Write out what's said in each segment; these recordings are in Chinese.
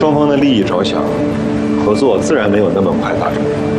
双方的利益着想，合作自然没有那么快达成。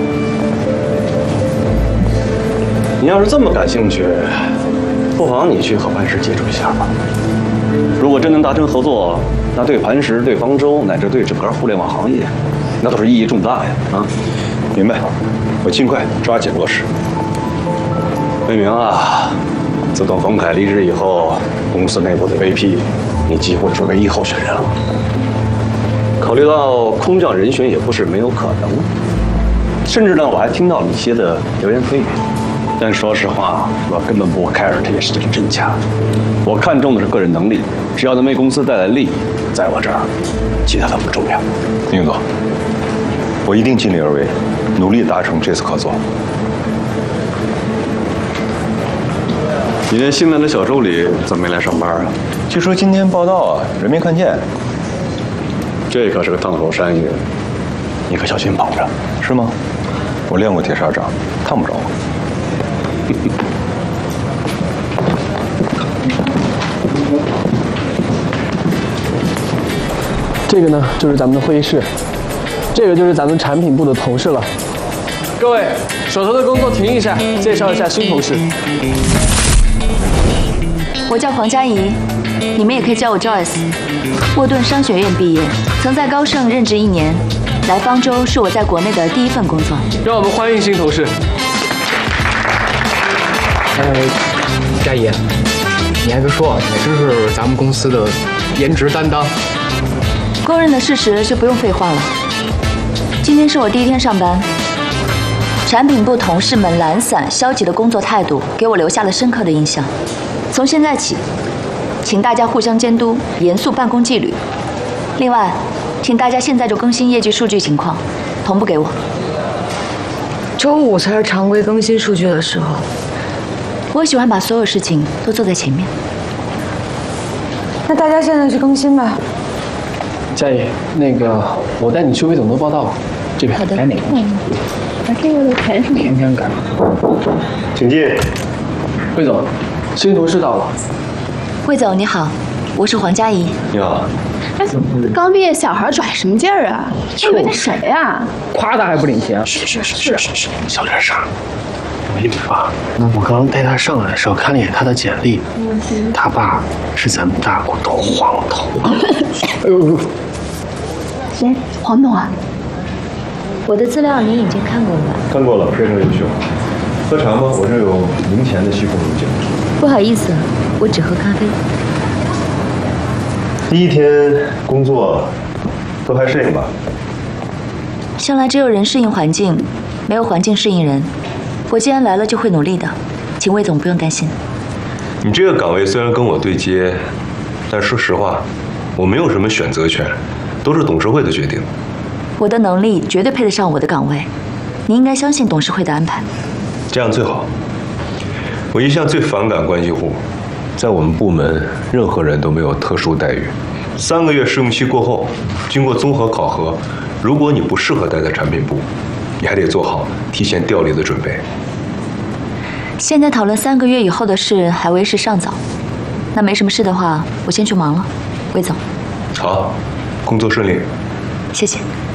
你要是这么感兴趣，不妨你去和磐石接触一下吧。如果真能达成合作，那对磐石、对方舟，乃至对整个互联网行业，那都是意义重大呀！啊，明白？我尽快抓紧落实。魏明啊，自从冯凯离职以后，公司内部的 VP， 你几乎是唯一候选人了。考虑到空降人选也不是没有可能，甚至呢，我还听到了一些的流言蜚语。但说实话，我根本不 care 这些事情真假。我看重的是个人能力，只要能为公司带来利益，在我这儿，其他都不重要。宁总，我一定尽力而为，努力达成这次合作。你那新来的小助理怎么没来上班啊？据说今天报道啊，人没看见。这可是个烫手山芋，你可小心保着。是吗？我练过铁砂掌，烫不着我。 这个呢，就是咱们的会议室，这个就是咱们产品部的同事了。各位，手头的工作停一下，介绍一下新同事。 我叫黄佳怡，你们也可以叫我 Joyce。沃顿商学院毕业，曾在高盛任职1年。来方舟是我在国内的第一份工作。 让我们欢迎新同事。 佳怡，你还别说，你真是咱们公司的颜值担当。 公认的事实就不用废话了。今天是我第1天上班，产品部同事们懒散消极的工作态度给我留下了深刻的印象。从现在起，请大家互相监督，严肃办公纪律。另外，请大家现在就更新业绩数据情况，同步给我。 周5才是常规更新数据的时候。 我喜欢把所有事情都做在前面。 那大家现在去更新吧。 佳怡，那个我带你去魏总的报道，这边。 好的。 改哪个？ 把这个填上。 天天改。 请进。 魏总，新同事到了。 魏总你好，我是黄佳怡。 你好。 刚毕业小孩拽什么劲儿啊？我以为他谁呀？ 夸他还不领情？ 是，小点声。我跟你说， 我刚带他上来的时候看了一眼他的简历，他爸是咱们大股东黄头。 谁？黄董啊？ 我的资料您已经看过了吧？ 看过了，非常优秀。喝茶吗？我这有0钱的西红柿酒。 不好意思，我只喝咖啡。 第1天工作都还适应吧？ 向来只有人适应环境，没有环境适应人。我既然来了，就会努力的，请魏总不用担心。 你这个岗位虽然跟我对接，但说实话，我没有什么选择权，都是董事会的决定。 我的能力绝对配得上我的岗位，你应该相信董事会的安排。 这样最好。我一向最反感关系户，在我们部门，任何人都没有特殊待遇。3个月试用期过后，经过综合考核，如果你不适合待在产品部，你还得做好提前调离的准备。 现在讨论3个月以后的事还为时尚早，那没什么事的话，我先去忙了。魏总， 好，工作顺利。 谢谢。